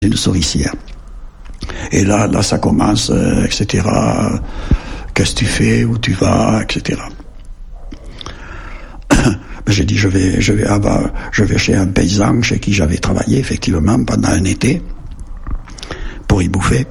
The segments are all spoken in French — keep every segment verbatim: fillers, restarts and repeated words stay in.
une souricière. Et là, là, ça commence, euh, et cetera. Qu'est-ce que tu fais, où tu vas, et cetera. J'ai dit, je vais, je vais, avoir, je vais chez un paysan chez qui j'avais travaillé effectivement pendant un été pour y bouffer,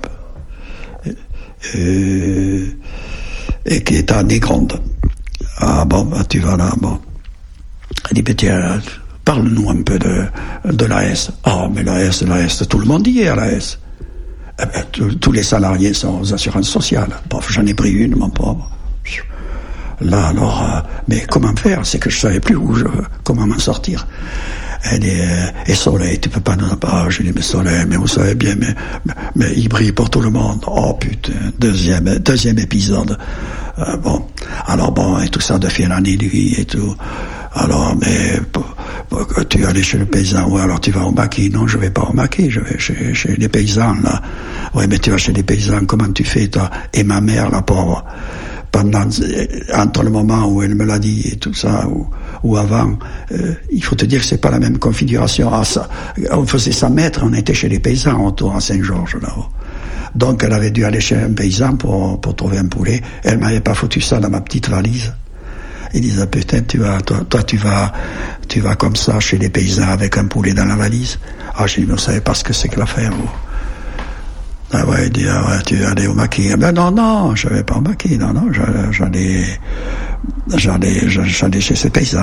et, et qui est à Négronde. Ah bon, bah, tu vas là, bon. Elle dit, ben, tiens, parle-nous un peu de, de l'A S. Ah, oh, mais l'A S, l'A S, tout le monde y est à l'A S. Eh ben, tous les salariés sont aux assurances sociales. Bon, j'en ai pris une, mon pauvre. Là, alors, euh, mais comment faire? C'est que je savais plus où je, comment m'en sortir. Elle dit, euh, et Soleil, tu peux pas nous en parler. Je dis, mais Soleil, mais vous savez bien, mais, mais, mais il brille pour tout le monde. Oh putain, deuxième, deuxième épisode. Euh, bon, alors bon, et tout ça de fil en aiguille et tout. Alors, mais pour, pour, tu es allé chez le paysan, ou alors tu vas au maquis. Non, je vais pas au maquis, je vais chez, chez les paysans, là. Ouais, mais tu vas chez les paysans, comment tu fais, toi? Et ma mère, la pauvre, pendant, entre le moment où elle me l'a dit et tout ça, ou, ou avant, euh, il faut te dire que c'est pas la même configuration. Ah, ça, on faisait ça mettre, on était chez les paysans autour à Saint-Georges, là-haut. Donc elle avait dû aller chez un paysan pour, pour trouver un poulet. Elle m'avait pas foutu ça dans ma petite valise. Ils disaient, putain, tu vas, toi, toi, tu vas, tu vas comme ça chez les paysans avec un poulet dans la valise. Ah, j'ai dit, mais vous savez pas ce que c'est que l'affaire, vous. Ah ouais, il dit, ah ouais, tu vas aller au maquis. Ah ben non, non, je vais pas au maquis, non, non, j'allais, j'allais, j'allais chez ces paysans.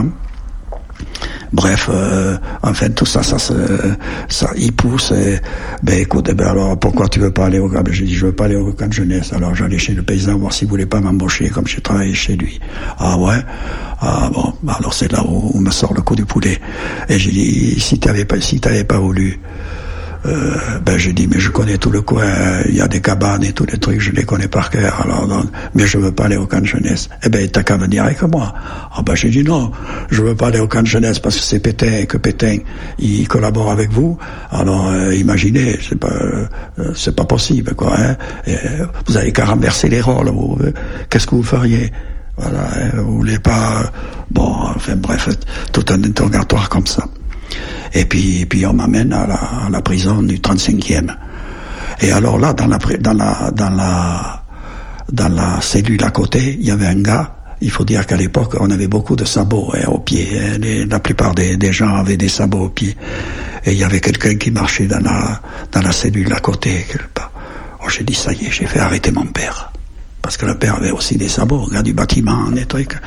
Bref, euh, enfin tout ça, ça, ça, ça, il pousse. Et, ben écoute, eh ben alors pourquoi tu veux pas aller au camp? Ben, j'ai dit, je veux pas aller au camp de jeunesse. Alors j'allais chez le paysan voir s'il voulait pas m'embaucher comme j'ai travaillé chez lui. Ah ouais, ah bon, alors c'est là où, où me sort le coup du poulet. Et j'ai dit, si t'avais pas, si t'avais pas voulu. Euh, ben j'ai dit, mais je connais tout le coin, il y a des cabanes et tous les trucs, je les connais par cœur, alors donc, mais je veux pas aller au camp de jeunesse. Eh ben t'as qu'à venir avec moi. Ah ben j'ai dit non, je veux pas aller au camp de jeunesse parce que c'est Pétain et que Pétain il collabore avec vous. Alors euh, imaginez, c'est pas euh, c'est pas possible quoi. Hein. Et, vous avez qu'à renverser les rôles. Vous, euh, qu'est-ce que vous feriez? Voilà, hein, vous voulez pas. Bon, enfin bref, tout un interrogatoire comme ça. Et puis, et puis on m'amène à la, à la prison du trente-cinquième. Et alors là, dans la, dans la, dans la, dans la cellule à côté, il y avait un gars. Il faut dire qu'à l'époque, on avait beaucoup de sabots hein, aux pieds. Hein, les, la plupart des, des gens avaient des sabots aux pieds. Et il y avait quelqu'un qui marchait dans la, dans la cellule à côté. Quelque part. Oh, j'ai dit, ça y est, j'ai fait arrêter mon père. Parce que le père avait aussi des sabots, gars du bâtiment, des trucs.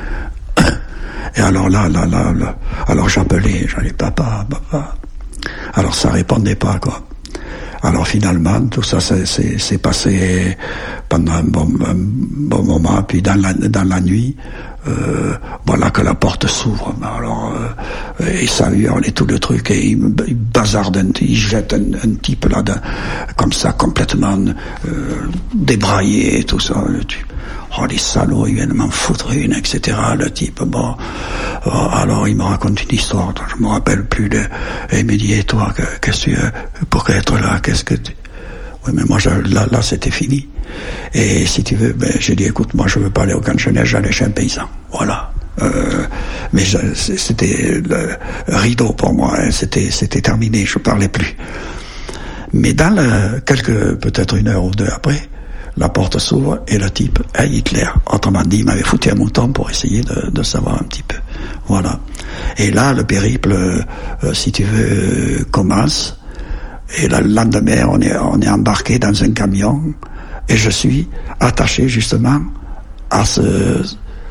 Et alors là, là, là, là, alors j'appelais, j'allais papa, papa. Alors ça répondait pas, quoi. Alors finalement, tout ça s'est, s'est, s'est passé pendant un bon, un bon moment. Puis dans la, dans la nuit, euh, voilà que la porte s'ouvre. Alors, euh, et ça hurle et tout le truc. Et il, il bazarde, un, il jette un, un type là, de, comme ça, complètement euh, débraillé et tout ça. Le type. Oh, les salauds, ils viennent m'en foutre une, et cetera. Le type, bon. Oh, alors, il me raconte une histoire, je me rappelle plus de, et il me dit, et toi, qu'est-ce que tu, pour être là, qu'est-ce que tu, oui, mais moi, je, là, là, c'était fini. Et si tu veux, ben, j'ai dit, écoute, moi, je veux pas aller au camp de jeunesse, j'allais chez un paysan. Voilà. Euh, mais je, c'était le rideau pour moi, hein, c'était, c'était terminé, je parlais plus. Mais dans le, quelques, peut-être une heure ou deux après, la porte s'ouvre et le type est Hitler. Autrement dit, il m'avait foutu un mouton pour essayer de, de savoir un petit peu. Voilà. Et là, le périple, euh, si tu veux, euh, commence. Et le lendemain, on est, on est embarqué dans un camion et je suis attaché justement à ce,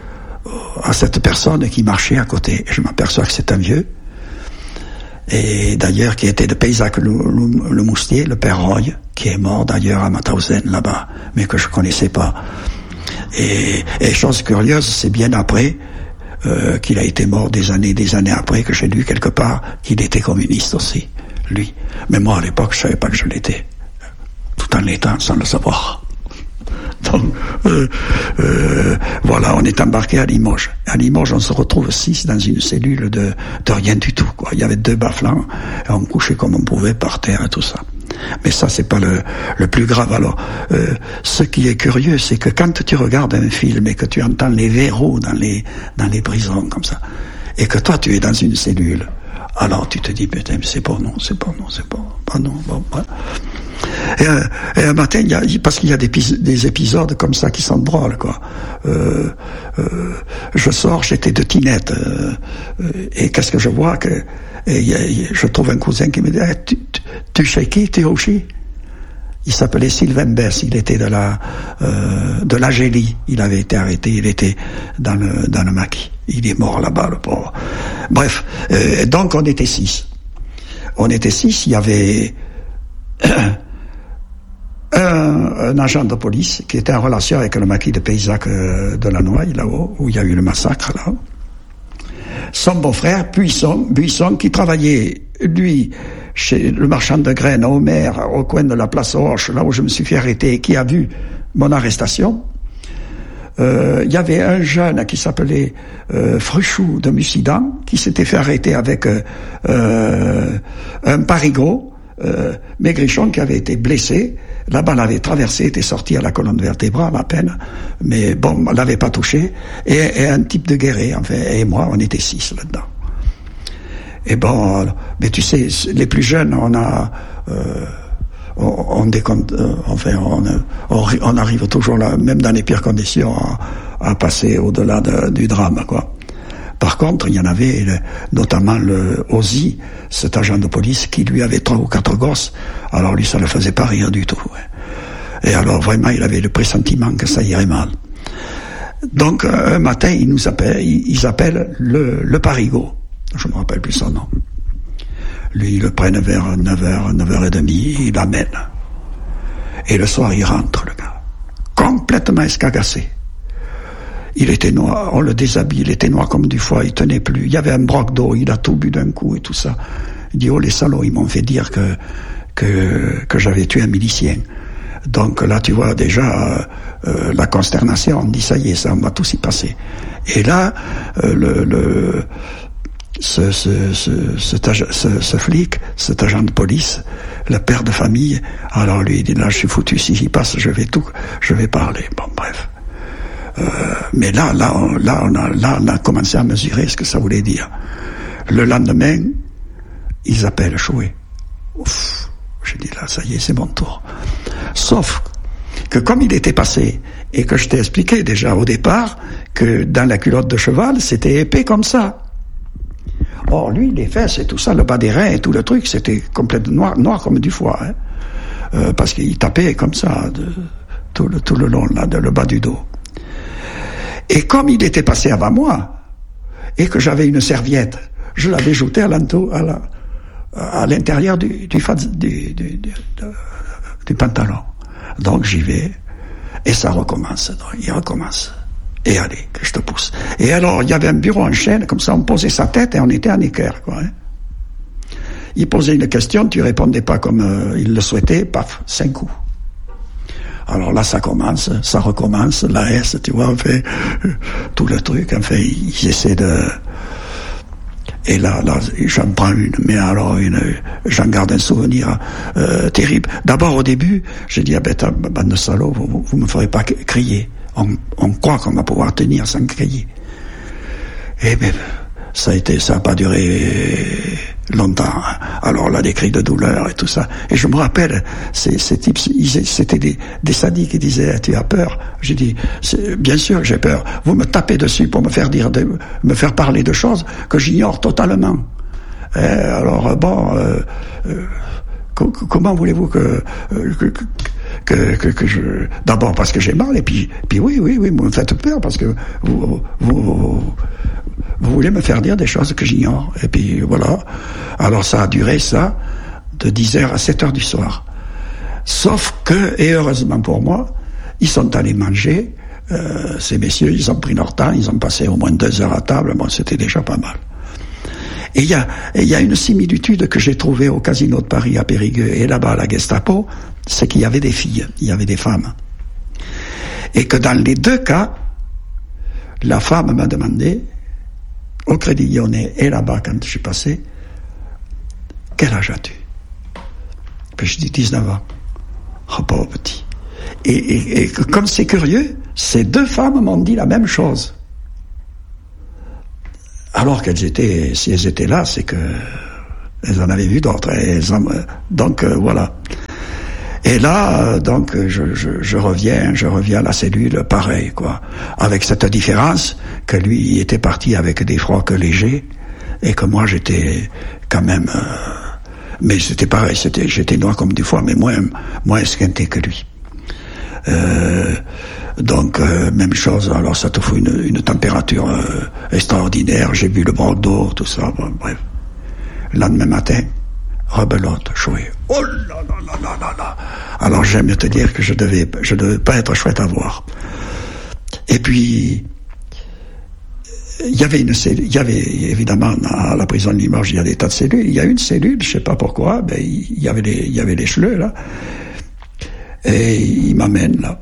à cette personne qui marchait à côté. Et je m'aperçois que c'est un vieux. Et d'ailleurs, qui était de Paysac le, le, le Moustier, le père Roy, qui est mort d'ailleurs à Mauthausen là-bas, mais que je connaissais pas. Et, et chose curieuse, c'est bien après euh, qu'il a été mort, des années, des années après, que j'ai lu quelque part qu'il était communiste aussi, lui. Mais moi, à l'époque, je savais pas que je l'étais, tout en l'étant, sans le savoir. Donc, euh, euh, voilà, on est embarqué à Limoges. À Limoges, on se retrouve six dans une cellule de, de rien du tout, quoi. Il y avait deux bas-flancs, et on couchait comme on pouvait par terre et tout ça. Mais ça, c'est pas le, le plus grave. Alors, euh, ce qui est curieux, c'est que quand tu regardes un film et que tu entends les verrous dans les, dans les prisons, comme ça, et que toi, tu es dans une cellule, Alors tu te dis, putain, c'est pas non, c'est pas non, c'est pas, pas non. Bon, ouais. Et, euh, et un matin, il y a, parce qu'il y a des, des épisodes comme ça qui sont drôles, quoi. Euh, euh, je sors, j'étais de Tinette, euh, et qu'est-ce que je vois que, et, et, je trouve un cousin qui me dit, eh, tu, tu, tu sais qui, tu es aussi? Il s'appelait Sylvain Bess, il était de la euh, de l'Agélie, il avait été arrêté, il était dans le dans le maquis, il est mort là-bas, le pauvre. Bref, euh, donc on était six. On était six, il y avait un, un agent de police qui était en relation avec le maquis de Paysac euh, de la Noaille, là-haut, où il y a eu le massacre, là. Son beau-frère, Buisson, Buisson, qui travaillait, lui, chez le marchand de graines, au maire, au coin de la place Roche, là où je me suis fait arrêter, et qui a vu mon arrestation. Euh, il y avait un jeune qui s'appelait euh, Fruchou de Mussidan, qui s'était fait arrêter avec euh, euh, un parigot, euh, Maigrichon, qui avait été blessé. La balle avait traversé, était sortie à la colonne vertébrale à peine, mais bon, on l'avait pas touché. Et, et un type de guerrier, enfin, et moi, on était six là-dedans. Et bon, mais tu sais, les plus jeunes, on a, euh, on, on décompte, euh, enfin, on, on, on arrive toujours là, même dans les pires conditions, à, à passer au-delà de, du drame, quoi. Par contre, il y en avait, notamment le Ozzy, cet agent de police, qui lui avait trois ou quatre gosses. Alors lui, ça ne le faisait pas rire du tout. Ouais. Et alors, vraiment, il avait le pressentiment que ça irait mal. Donc, un matin, ils nous appellent, ils appellent le, le parigot. Je ne me rappelle plus son nom. Lui, ils le prennent vers neuf heures, neuf heures trente, il l'amène. Et le soir, il rentre, le gars. Complètement escagassé. Il était noir, on le déshabille, il était noir comme du foie, il tenait plus. Il y avait un broc d'eau, il a tout bu d'un coup et tout ça. Il dit, oh les salauds, ils m'ont fait dire que, que, que j'avais tué un milicien. Donc là, tu vois, déjà, euh, la consternation, on dit, ça y est, ça, on va tout s'y passer. Et là, euh, le, le, ce, ce, ce, cet ag- ce, ce flic, cet agent de police, le père de famille, alors lui, il dit, là, je suis foutu, si j'y passe, je vais tout, je vais parler. Bon, bref. Euh, mais là, là, on, là, on a, là, on a commencé à mesurer ce que ça voulait dire. Le lendemain, ils appellent Chouet. Ouf, j'ai dit là, ça y est, c'est mon tour. Sauf que comme il était passé, et que je t'ai expliqué déjà au départ, que dans la culotte de cheval, c'était épais comme ça. Or, lui, les fesses et tout ça, le bas des reins et tout le truc, c'était complètement noir, noir comme du foie, hein, euh, parce qu'il tapait comme ça, de, tout, le, tout le long, là, de le bas du dos. Et comme il était passé avant moi, et que j'avais une serviette, je l'avais jeté à, à, la, à l'intérieur du, du, du, du, du, du pantalon. Donc j'y vais, et ça recommence. Donc, il recommence. Et allez, que je te pousse. Et alors, il y avait un bureau en chaîne, comme ça, on posait sa tête et on était en équerre, quoi. Hein. Il posait une question, tu répondais pas comme euh, il le souhaitait, paf, cinq coups. Alors là, ça commence, ça recommence, la S, tu vois, on fait euh, tout le truc, enfin, ils essaient de... Et là, là, j'en prends une, mais alors, une, j'en garde un souvenir euh, terrible. D'abord, au début, j'ai dit, ah ben, bande de salauds, vous, vous me ferez pas crier. On, on croit qu'on va pouvoir tenir sans crier. Et ben, ça a été, ça a pas duré longtemps. Alors là, des cris de douleur et tout ça. Et je me rappelle, ces, ces types, ils, c'était des, des sadiques qui disaient, tu as peur? J'ai dit, bien sûr que j'ai peur. Vous me tapez dessus pour me faire dire, de, me faire parler de choses que j'ignore totalement. Et alors bon, euh, euh, comment voulez-vous que, que, que, que, que je... D'abord parce que j'ai mal, et puis, puis oui, oui, oui, vous me faites peur parce que vous, vous, vous, vous voulez me faire dire des choses que j'ignore. Et puis voilà. Alors ça a duré, ça, de dix heures à sept heures du soir. Sauf que, et heureusement pour moi, ils sont allés manger. Euh, ces messieurs, ils ont pris leur temps, ils ont passé au moins deux heures à table. Bon, c'était déjà pas mal. Et il y a, il y a une similitude que j'ai trouvée au casino de Paris à Périgueux et là-bas à la Gestapo, c'est qu'il y avait des filles, il y avait des femmes. Et que dans les deux cas, la femme m'a demandé, au Crédit Lyonnais et là-bas quand je suis passé, quel âge as-tu? Puis je dis dix-neuf ans. Oh, pauvre petit. Et, et, et comme c'est curieux, ces deux femmes m'ont dit la même chose. Alors qu'elles étaient, si elles étaient là, c'est que Elles en avaient vu d'autres. Elles en, donc, euh, voilà. Et là, donc, je, je, je reviens, je reviens à la cellule, pareil, quoi. Avec cette différence que lui, il était parti avec des frocs légers, et que moi, j'étais quand même, euh, mais c'était pareil, c'était, j'étais noir comme du foie, mais moins, moins esquinté que lui. Euh, donc, euh, même chose, alors ça te fout une, une température euh, extraordinaire, j'ai bu le Bordeaux, tout ça, bon, bref. Le lendemain matin, rebelote, chouette. Oh là là là là là là. Alors j'aime te dire que je devais, je devais pas être chouette à voir. Et puis, il y avait une cellule, il y avait évidemment à la prison de Limoges, il y a des tas de cellules. Il y a une cellule, je sais pas pourquoi, ben il y avait les, il y avait les cheleux là, et ils m'amènent là.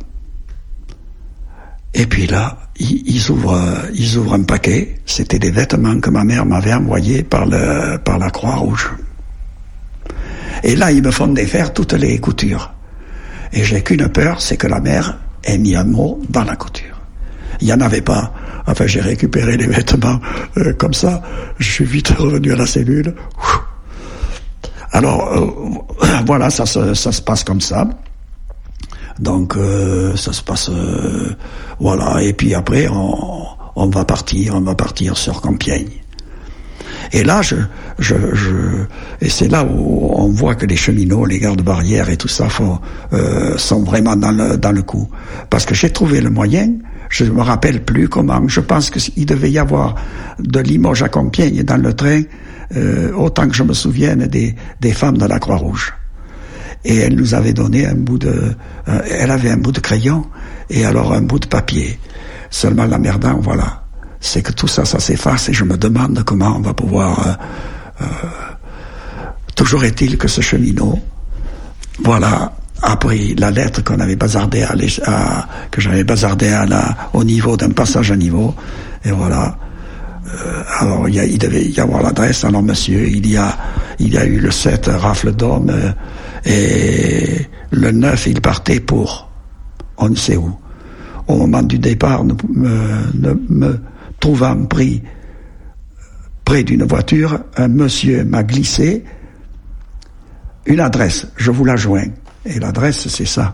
Et puis là, ils, ils ouvrent, ils ouvrent un paquet. C'était des vêtements que ma mère m'avait envoyés par le, par la Croix-Rouge. Et là, ils me font défaire toutes les coutures. Et j'ai qu'une peur, c'est que la mère ait mis un mot dans la couture. Il n'y en avait pas. Enfin, j'ai récupéré les vêtements euh, comme ça. Je suis vite revenu à la cellule. Alors, euh, voilà, ça se, ça se passe comme ça. Donc, euh, ça se passe... Euh, voilà. Et puis après, on, on va partir, on va partir sur Compiègne. Et là, je, je, je, et c'est là où on voit que les cheminots, les gardes-barrières et tout ça faut, euh, sont vraiment dans le, dans le coup. Parce que j'ai trouvé le moyen, je me rappelle plus comment, je pense qu'il devait y avoir de Limoges à Compiègne dans le train, euh, autant que je me souvienne des, des femmes de la Croix-Rouge. Et elle nous avait donné un bout de, euh, elle avait un bout de crayon et alors un bout de papier. Seulement l'emmerdant, voilà. C'est que tout ça, ça s'efface et je me demande comment on va pouvoir... Euh, euh, toujours est-il que ce cheminot, voilà, a pris la lettre qu'on avait bazardée à, à que j'avais bazardée à la, au niveau d'un passage à niveau, et voilà. Euh, alors il, y a, il devait y avoir l'adresse. Alors monsieur, il y a, il y a eu le sept rafle d'hommes euh, et le neuf il partait pour on ne sait où. Au moment du départ, ne me, ne me trouvant pris près d'une voiture, un monsieur m'a glissé une adresse. Je vous la joins. Et l'adresse, c'est ça.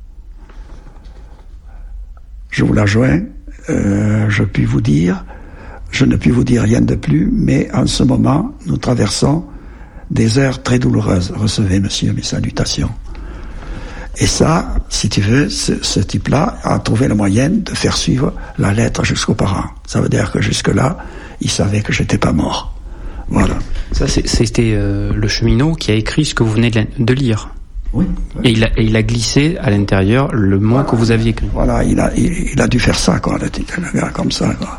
Je vous la joins. Euh, je puis vous dire, je ne puis vous dire rien de plus, mais en ce moment, nous traversons des heures très douloureuses. Recevez, monsieur, mes salutations. Et ça, si tu veux, ce, ce type-là a trouvé le moyen de faire suivre la lettre jusqu'aux parents. Ça veut dire que jusque-là, il savait que j'étais pas mort. Voilà. Ça, c'est, c'était euh, le cheminot qui a écrit ce que vous venez de, de lire. Oui. oui. Et, il a, et il a glissé à l'intérieur le mot voilà. que vous aviez écrit. Voilà, il a, il, il a dû faire ça, quoi, le, le gars, comme ça, quoi.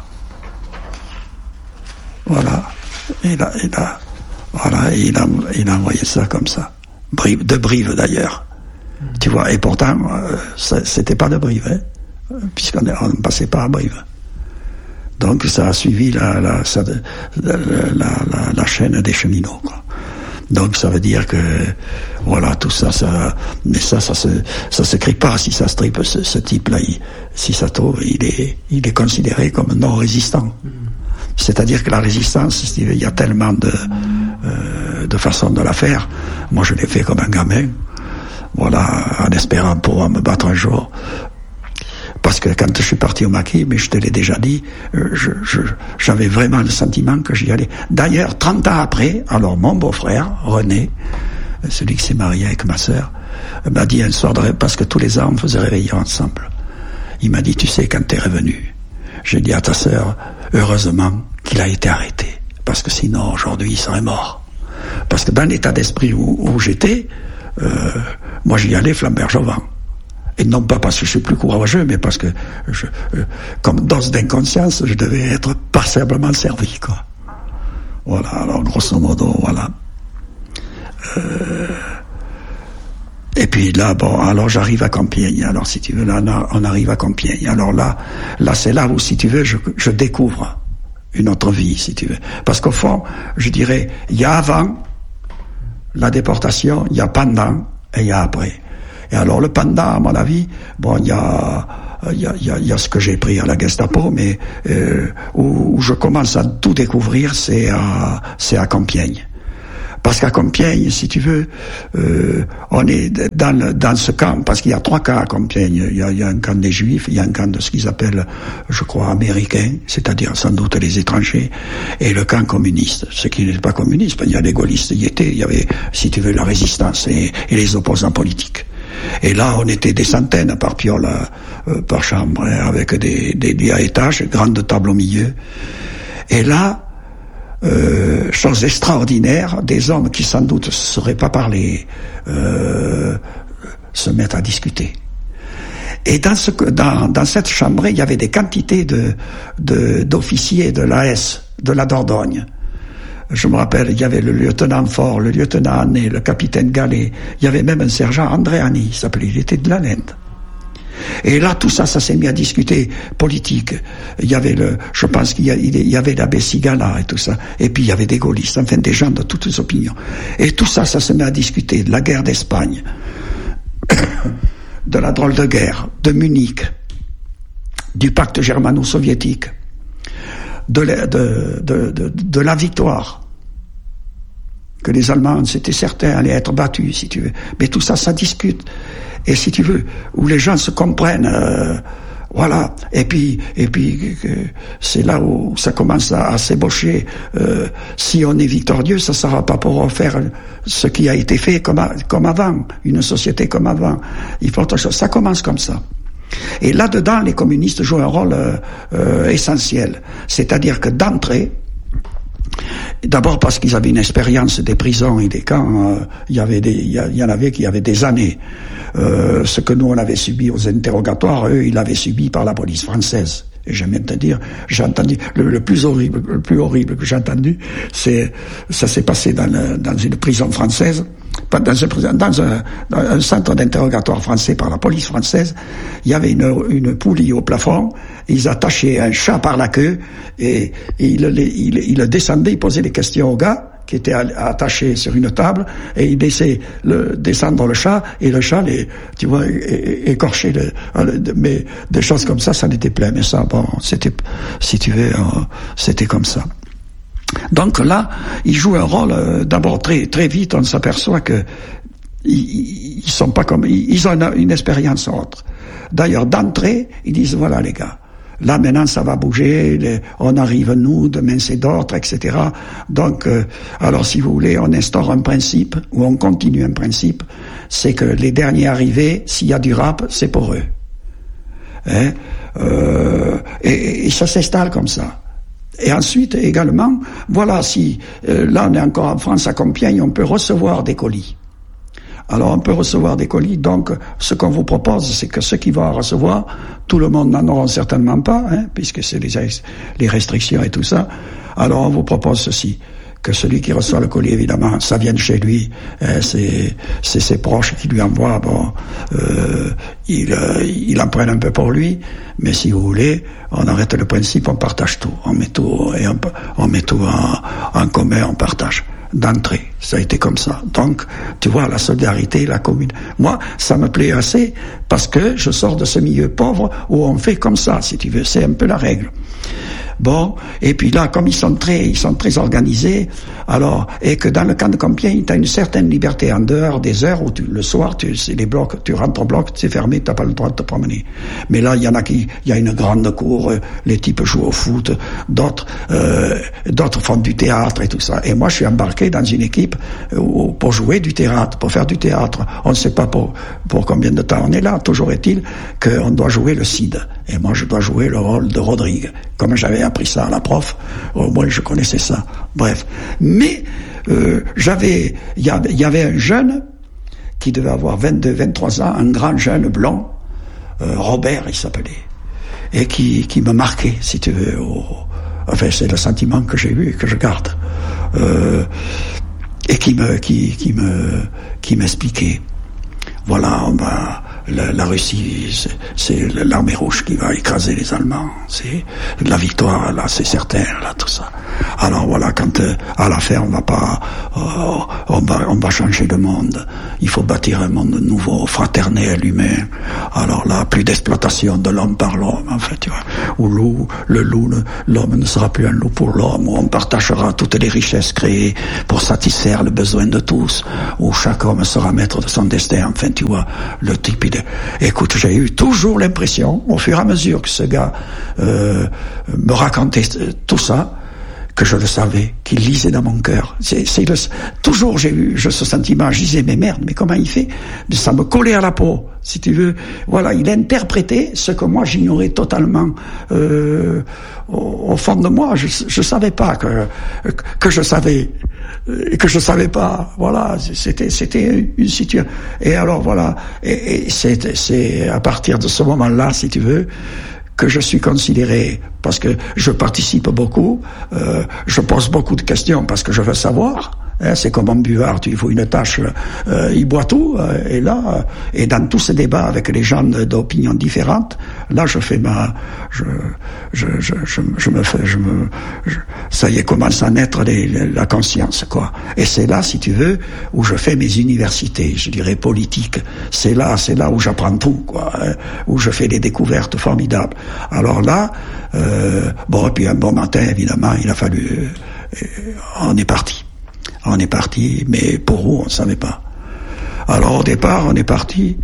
Voilà. Il a, il a, voilà, il a, il a envoyé ça comme ça. Brive, de Brive, d'ailleurs. Tu vois, et pourtant, euh, c'était pas de Brive, hein, puisqu'on ne passait pas à Brive. Donc ça a suivi la, la, ça, la, la, la, la chaîne des cheminots, quoi. Donc ça veut dire que, voilà, tout ça, ça, mais ça, ça se, ça se crie pas si ça se tripe, ce, ce type-là, il, si ça trouve, il est, il est considéré comme non résistant. Mmh. C'est-à-dire que la résistance, il y a tellement de, euh, de façons de la faire. Moi, je l'ai fait comme un gamin. Voilà, en espérant pouvoir me battre un jour. Parce que quand je suis parti au maquis, mais je te l'ai déjà dit, je, je, j'avais vraiment le sentiment que j'y allais. D'ailleurs, trente ans après, alors mon beau-frère, René, celui qui s'est marié avec ma sœur, m'a dit un soir, de, parce que tous les ans on faisait réveiller ensemble. Il m'a dit, tu sais, quand t'es revenu, j'ai dit à ta sœur, heureusement qu'il a été arrêté. Parce que sinon, aujourd'hui, il serait mort. Parce que dans l'état d'esprit où, où j'étais, euh, moi j'y allais flambèrge au vent. Et non pas parce que je suis plus courageux, mais parce que, je, euh, comme dose d'inconscience, je devais être passablement servi, quoi. Voilà, alors grosso modo, voilà. Euh, et puis là, bon, alors j'arrive à Compiègne. Alors si tu veux, là, on arrive à Compiègne. Alors là, là c'est là où, si tu veux, je, je découvre une autre vie, si tu veux. Parce qu'au fond, je dirais, il y a avant la déportation, il y a pendant et il y a après. Et alors le pendant, à mon avis, bon, il y a, il y a, il y a, il y a ce que j'ai pris à la Gestapo, mais euh, où, où je commence à tout découvrir, c'est à, c'est à Compiègne. Parce qu'à Compiègne, si tu veux, euh, on est dans, le, dans ce camp, parce qu'il y a trois camps à Compiègne. Il y a, il y a un camp des Juifs, il y a un camp de ce qu'ils appellent, je crois, américains, c'est-à-dire sans doute les étrangers, et le camp communiste. Ce qui n'est pas communiste, il y a les gaullistes, il y était, il y avait, si tu veux, la résistance et, et les opposants politiques. Et là, on était des centaines par piole, euh, par chambre, hein, avec des, des lits à étages, grandes tables au milieu. Et là, Euh, chose extraordinaire, des hommes qui sans doute ne se seraient pas parlé euh, se mettent à discuter. Et dans, ce, dans, dans cette chambre, il y avait des quantités de, de, d'officiers de l'A S, de la Dordogne. Je me rappelle, il y avait le lieutenant Faure, le lieutenant Hannet, le capitaine Gallet, il y avait même un sergent Andréani, il s'appelait, il était de la Linde. Et là, tout ça, ça s'est mis à discuter politique. Il y avait le, je pense qu'il y, a, il y avait l'abbé Sigala et tout ça. Et puis il y avait des gaullistes, enfin des gens de toutes les opinions. Et tout ça, ça se met à discuter de la guerre d'Espagne, de la drôle de guerre, de Munich, du pacte germano-soviétique, de la, de, de, de, de la victoire. Que les Allemands, c'était certain, allaient être battus, si tu veux. Mais tout ça, ça discute. Et si tu veux, où les gens se comprennent, euh, voilà. Et puis, et puis, euh, c'est là où ça commence à, à s'ébaucher. Euh, si on est victorieux, ça ne sera pas pour refaire ce qui a été fait comme, a, comme avant, une société comme avant. Il faut autre chose. Ça commence comme ça. Et là-dedans, les communistes jouent un rôle euh, euh, essentiel. C'est-à-dire que d'entrée, d'abord parce qu'ils avaient une expérience des prisons et des camps, euh, il y avait des, il y, y en avait qui avaient des années. Euh, ce que nous on avait subi aux interrogatoires, eux ils l'avaient subi par la police française. Et j'aime bien te dire, j'ai entendu le, le plus horrible, le plus horrible que j'ai entendu, c'est ça s'est passé dans, le, dans une prison française, pas dans un, dans un, dans un centre d'interrogatoire français par la police française. Il y avait une, une poulie au plafond. Ils attachaient un chat par la queue et, et ils il, il, il le descendaient, ils posaient des questions au gars qui était attaché sur une table, et il laissait le, descendre le chat, et le chat, les, tu vois, écorcher le, mais des choses comme ça, ça n'était plein, mais ça, bon, c'était, si tu veux, c'était comme ça. Donc là, il joue un rôle, euh, d'abord très, très vite, on s'aperçoit que ils, ils sont pas comme, ils, ils ont une, une expérience autre. D'ailleurs, d'entrée, ils disent, voilà les gars, là maintenant ça va bouger, les, on arrive nous, demain c'est d'autres, et cetera. Donc, euh, alors si vous voulez, on instaure un principe, ou on continue un principe, c'est que les derniers arrivés, s'il y a du rap, c'est pour eux. Hein euh, et, et ça s'installe comme ça. Et ensuite également, voilà, si euh, là on est encore en France, à Compiègne, on peut recevoir des colis. Alors on peut recevoir des colis, donc ce qu'on vous propose, c'est que ceux qui vont en recevoir, tout le monde n'en aura certainement pas, hein, puisque c'est les, les restrictions et tout ça. Alors on vous propose ceci, que celui qui reçoit le colis, évidemment, ça vient de chez lui, hein, c'est, c'est ses proches qui lui envoient, bon, euh, il, euh, il en prenne un peu pour lui, mais si vous voulez, on arrête le principe, on partage tout, on met tout, et on, on met tout en, en commun, on partage. D'entrée, ça a été comme ça. Donc, tu vois, la solidarité, la commune. Moi, ça me plaît assez parce que je sors de ce milieu pauvre où on fait comme ça, si tu veux. C'est un peu la règle. Bon, et puis là, comme ils sont très, ils sont très organisés, alors, et que dans le camp de Compiègne, tu as une certaine liberté en dehors des heures où tu, le soir, tu, c'est les blocs, tu rentres au bloc, c'est fermé, t'as pas le droit de te promener. Mais là, il y en a qui, il y a une grande cour, euh, les types jouent au foot, d'autres, euh, d'autres font du théâtre et tout ça. Et moi, je suis embarqué dans une équipe euh, pour jouer du théâtre, pour faire du théâtre. On ne sait pas pour, pour combien de temps on est là. Toujours est-il qu'on doit jouer le Cid. Et moi, je dois jouer le rôle de Rodrigue. Comme j'avais appris ça à la prof, au moins je connaissais ça. Bref. Mais, euh, j'avais, il y, y avait un jeune qui devait avoir vingt-deux, vingt-trois ans, un grand jeune blond, euh, Robert il s'appelait, et qui, qui me marquait, si tu veux, au, enfin c'est le sentiment que j'ai eu et que je garde, euh, et qui me, qui, qui me, qui m'expliquait. Voilà, on va, la, la Russie, c'est, c'est l'armée rouge qui va écraser les Allemands. C'est la victoire, là, c'est certain, là, tout ça. Alors voilà, quand euh, à la fin, on va pas, euh, on va, on va changer le monde. Il faut bâtir un monde nouveau, fraternel, humain. Alors là, plus d'exploitation de l'homme par l'homme, en fait, tu vois. Où loup, le loup, le, l'homme ne sera plus un loup pour l'homme. Où on partagera toutes les richesses créées pour satisfaire le besoin de tous. Où chaque homme sera maître de son destin. Enfin, tu vois, le type. De... Écoute, j'ai eu toujours l'impression, au fur et à mesure que ce gars euh, me racontait tout ça, que je le savais, qu'il lisait dans mon cœur. C'est, c'est le, toujours j'ai eu je, ce sentiment, je disais, mais merde, mais comment il fait? Ça me collait à la peau, si tu veux. Voilà, il interprétait ce que moi j'ignorais totalement euh, au, au fond de moi. Je je savais pas que que je savais et que je savais pas. Voilà, c'était c'était une situation. Et alors voilà, et, et c'est c'est à partir de ce moment-là, si tu veux, que je suis considéré, parce que je participe beaucoup, euh, je pose beaucoup de questions parce que je veux savoir. Hein, c'est comme un buvard, tu lui fous une tâche, euh, il boit tout, euh, et là, euh, et dans tous ces débats avec les gens d'opinions différentes, là je fais ma, je, je, je, je, je me fais, je me, je, ça y est, commence à naître les, la conscience, quoi. Et c'est là, si tu veux, où je fais mes universités, je dirais politiques. C'est là, c'est là où j'apprends tout, quoi, hein, où je fais des découvertes formidables. Alors là, euh, bon, et puis un bon matin, évidemment, il a fallu, euh, on est parti. On est parti, mais pour où, on ne savait pas. Alors au départ, on est parti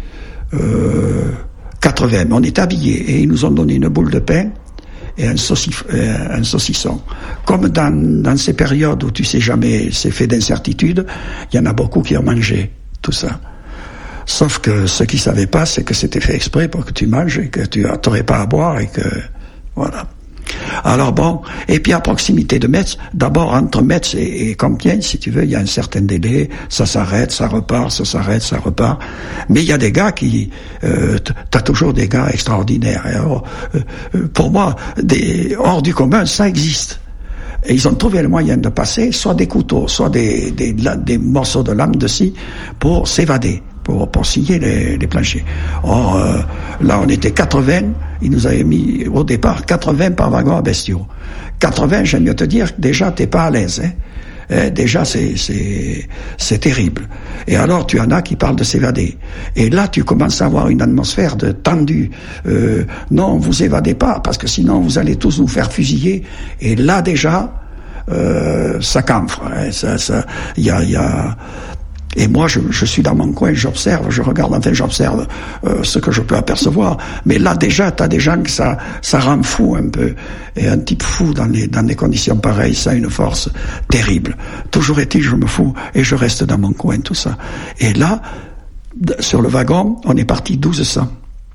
euh, quatre-vingts, on est habillés, et ils nous ont donné une boule de pain et un, saucif, euh, un saucisson. Comme dans, dans ces périodes où tu sais jamais, c'est fait d'incertitude, il y en a beaucoup qui ont mangé tout ça. Sauf que ce qu'ils ne savaient pas, c'est que c'était fait exprès pour que tu manges et que tu n'aurais pas à boire et que... Voilà. Alors bon, et puis à proximité de Metz, d'abord entre Metz et, et Compiègne, si tu veux, il y a un certain délai, ça s'arrête, ça repart, ça s'arrête, ça repart. Mais il y a des gars qui, euh, t'as toujours des gars extraordinaires. Et alors, euh, pour moi, des hors du commun, ça existe. Et ils ont trouvé le moyen de passer soit des couteaux, soit des, des, des morceaux de lame de scie pour s'évader, pour, pour scier les, les planchers. Or, euh, là, on était quatre-vingts, ils nous avaient mis au départ quatre-vingts par wagon à bestiaux. quatre-vingts, j'aime mieux te dire que déjà, t'es pas à l'aise, hein. Eh, déjà, c'est, c'est, c'est terrible. Et alors, tu en as qui parlent de s'évader. Et là, tu commences à avoir une atmosphère de tendue. Euh, non, vous évadez pas, parce que sinon, vous allez tous nous faire fusiller. Et là, déjà, euh, ça camfre. Hein, ça, ça, y a, y a. Et moi, je, je suis dans mon coin, j'observe, je regarde, enfin, j'observe euh, ce que je peux apercevoir. Mais là, déjà, t'as des gens que ça, ça rend fou un peu. Et un type fou dans les, dans des conditions pareilles, ça a une force terrible. Toujours est-il, je me fous et je reste dans mon coin, tout ça. Et là, sur le wagon, on est parti douze cents.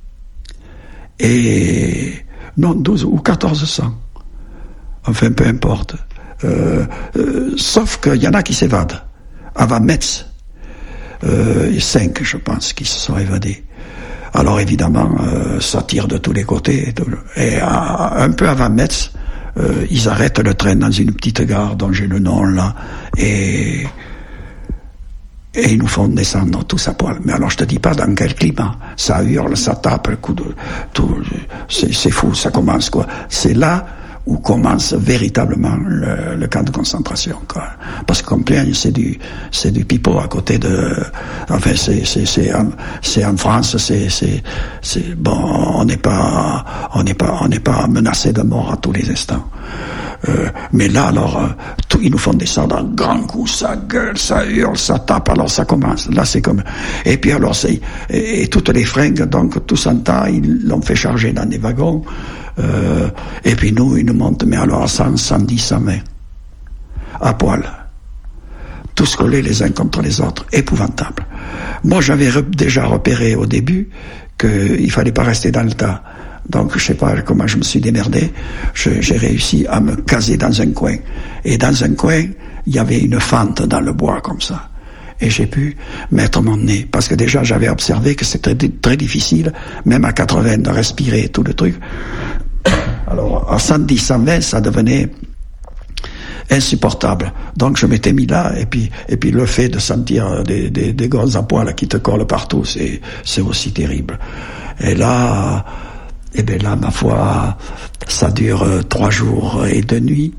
Et non, douze ou quatorze cents. Enfin, peu importe. Euh, euh, sauf qu'il y en a qui s'évadent. Avant Metz. Euh, cinq, je pense, qui se sont évadés. Alors évidemment, euh, ça tire de tous les côtés. Et à, un peu avant Metz, euh, ils arrêtent le train dans une petite gare dont j'ai le nom là, et et ils nous font descendre tous à poil. Mais alors je te dis pas dans quel climat. Ça hurle, ça tape, le coup de tout. C'est, c'est fou, ça commence quoi. C'est là où commence véritablement le, le camp de concentration, quoi. Parce que Compiègne, c'est du, c'est du pipeau à côté de, enfin, c'est, c'est, c'est, en, c'est en France, c'est, c'est, c'est, bon, on n'est pas, on n'est pas, on n'est pas menacé de mort à tous les instants. Euh, mais là, alors, euh, tout, ils nous font descendre un grand coup, ça gueule, ça hurle, ça tape, alors ça commence. Là, c'est comme, et puis alors, c'est, et, et toutes les fringues, donc, tous en tas, ils l'ont fait charger dans des wagons. Euh, et puis nous, ils nous montent, mais alors à cent, cent dix, cent vingt, à poil, tous collés les uns contre les autres, épouvantable. Moi, j'avais re- déjà repéré au début qu'il fallait pas rester dans le tas. Donc, je sais pas comment je me suis démerdé. Je, j'ai réussi à me caser dans un coin. Et dans un coin, il y avait une fente dans le bois comme ça. Et j'ai pu mettre mon nez. Parce que déjà, j'avais observé que c'était très difficile, même à quatre-vingts, de respirer tout le truc. Alors, à cent dix, cent vingt, ça devenait... insupportable. Donc je m'étais mis là, et puis et puis le fait de sentir des des, des gros à poil qui te collent partout, c'est c'est aussi terrible. Et là, et ben là, ma foi, ça dure euh, trois jours et deux nuits.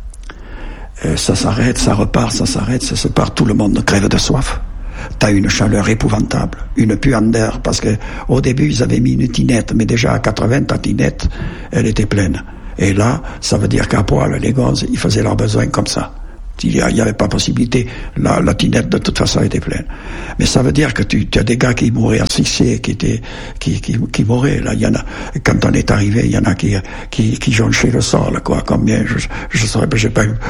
Euh, ça s'arrête, ça repart, ça s'arrête, ça se part. Tout le monde crève de soif. T'as une chaleur épouvantable, une puante d'air, parce que au début ils avaient mis une tinette, mais déjà à quatre-vingts, ta tinette, elle était pleine. Et là, ça veut dire qu'à poil, les gonzes, ils faisaient leurs besoins comme ça. Il n'y avait pas possibilité. La, la tinette, de toute façon, était pleine. Mais ça veut dire que tu, tu as des gars qui mouraient asphyxiés, qui étaient, qui, qui, qui mouraient. Là, il y en a, quand on est arrivé, il y en a qui, qui, qui jonchaient le sol, quoi. Combien, je, je saurais pas, j'ai pas eu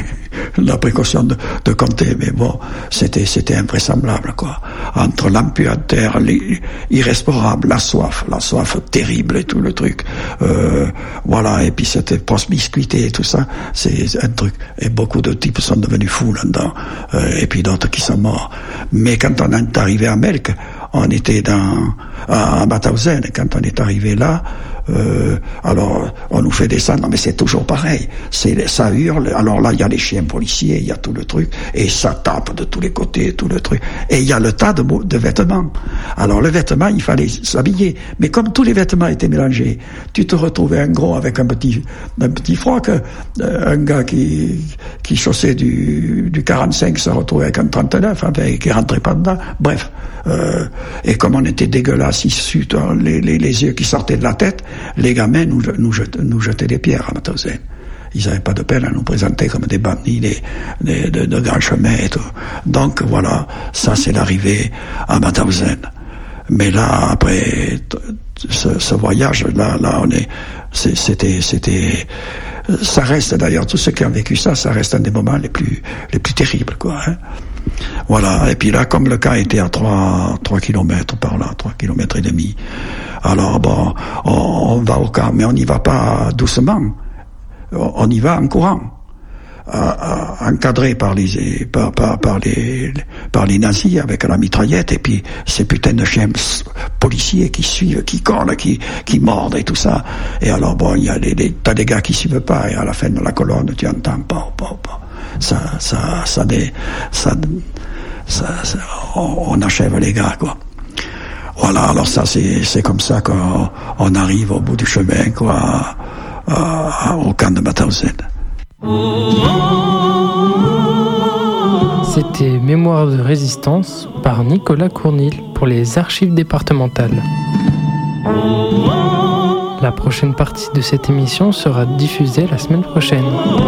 la précaution de, de compter, mais bon, c'était, c'était invraisemblable, quoi. Entre l'impuanteur, l'irrespirable, la soif, la soif terrible et tout le truc. Euh, voilà. Et puis c'était post-biscuité et tout ça. C'est un truc. Et beaucoup de types sont devenus fous là-dedans, euh, et puis d'autres qui sont morts. Mais quand on est arrivé à Melk, on était dans à, à Mauthausen, et quand on est arrivé là, euh, alors on nous fait descendre, mais c'est toujours pareil. C'est ça hurle. Alors là, il y a les chiens policiers, il y a tout le truc, et ça tape de tous les côtés, tout le truc. Et il y a le tas de, de vêtements. Alors le vêtement, il fallait s'habiller, mais comme tous les vêtements étaient mélangés, tu te retrouvais un gros avec un petit un petit froc, euh, un gars qui qui chaussait du du quarante-cinq se retrouvait avec un trente-neuf, avec, qui rentrait pas dedans. Bref, euh, et comme on était dégueulasse, issus, les, les les yeux qui sortaient de la tête, les gamins nous nous jetaient, nous jetaient des pierres à Mauthausen. Ils n'avaient pas de peine à nous présenter comme des bandits des, des, de, de grands chemins et tout. Donc voilà, ça c'est l'arrivée à Mauthausen. Mais là, après ce, ce voyage, là, là, on est, c'est, c'était, c'était, ça reste d'ailleurs, tous ceux qui ont vécu ça, ça reste un des moments les plus, les plus terribles, quoi. Hein. Voilà. Et puis là, comme le cas était à trois, trois kilomètres par là, trois kilomètres et demi. Alors bon, on, on va au camp, mais on n'y va pas doucement. On y va en courant, euh, euh, encadré par les, par, par, par les, par les nazis avec la mitraillette, et puis ces putains de chiens policiers qui suivent, qui collent, qui, qui mordent et tout ça. Et alors bon, il y a les, les, t'as des gars qui suivent pas, et à la fin de la colonne, tu entends pas, pas, pas. Ça, ça, ça, des, ça, ça, ça on, on achève les gars, quoi. Voilà, alors ça, c'est, c'est comme ça qu'on on arrive au bout du chemin, quoi. Euh, au camp de Mauthausen. C'était Mémoire de résistance par Nicolas Cournil pour les archives départementales. La prochaine partie de cette émission sera diffusée la semaine prochaine.